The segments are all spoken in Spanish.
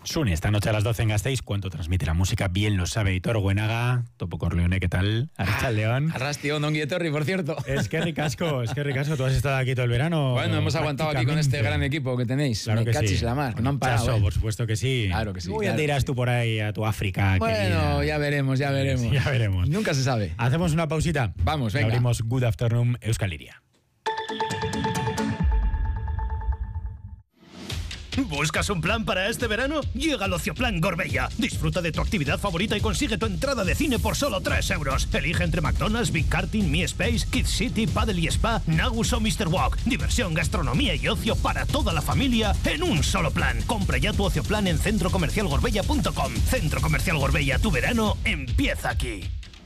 Sune, esta noche a las 12 en Gasteiz, cuánto transmite la música, bien lo sabe Aitor Goenaga. Topo Corleone, ¿qué tal? Arratsaldeon. Arrastion, Don Guietorri, por cierto. Es que ricasco. Tú has estado aquí todo el verano. Bueno, hemos aguantado aquí con este gran equipo que tenéis. Claro que cachis sí. la mar, no han parado. Por supuesto que sí. Claro que sí. Luego ya te irás tú por ahí a tu África. Bueno, querida. ya veremos. Sí, ya veremos. Nunca se sabe. Hacemos una pausita. Vamos, venga. Abrimos Good Afternoon Euskal Hiria. ¿Buscas un plan para este verano? Llega al Ocioplan Gorbella. Disfruta de tu actividad favorita y consigue tu entrada de cine por solo 3 euros. Elige entre McDonald's, Big Karting, Mi Space, Kids City, Paddle y Spa, Nagus o Mr. Walk. Diversión, gastronomía y ocio para toda la familia en un solo plan. Compra ya tu Ocioplan en centrocomercialgorbella.com. Centro Comercial Gorbella, tu verano empieza aquí.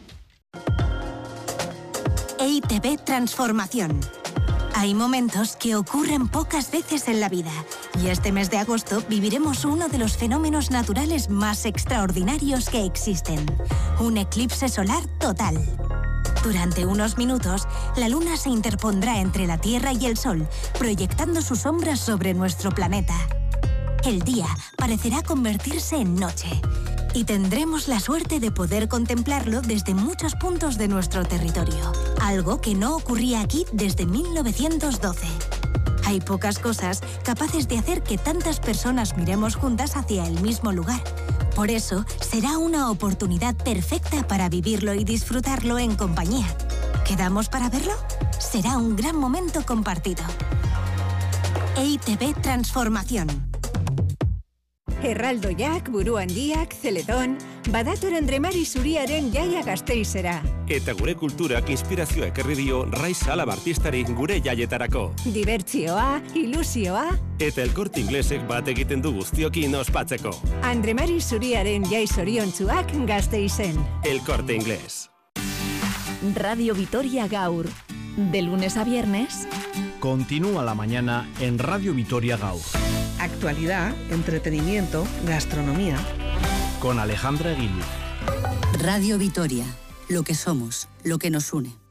EITB Transformación. Hay momentos que ocurren pocas veces en la vida y este mes de agosto viviremos uno de los fenómenos naturales más extraordinarios que existen, un eclipse solar total. Durante unos minutos, la luna se interpondrá entre la Tierra y el Sol, proyectando sus sombras sobre nuestro planeta. El día parecerá convertirse en noche y tendremos la suerte de poder contemplarlo desde muchos puntos de nuestro territorio, algo que no ocurría aquí desde 1912. Hay pocas cosas capaces de hacer que tantas personas miremos juntas hacia el mismo lugar. Por eso, será una oportunidad perfecta para vivirlo y disfrutarlo en compañía. ¿Quedamos para verlo? Será un gran momento compartido. EITB Transformación. Erraldoiak, Buru Handiak, Zeledon, badator Andremari Zuriaren jaia Gasteizera. Eta gure kulturak inspirazioa ekarri dio Raiz Alaba artistari gure jaietarako. Dibertsioa, ilusioa. Eta El Corte Inglesek bat egiten du guztiokin ospatzeko. Andremari Zuriaren jai zoriontsuak Gasteizen. El Corte Inglés. Radio Vitoria Gaur. De lunes a viernes. Continúa la mañana en Radio Vitoria Gaur. Actualidad, entretenimiento, gastronomía. Con Alejandra Aguiluz. Radio Vitoria, lo que somos, lo que nos une.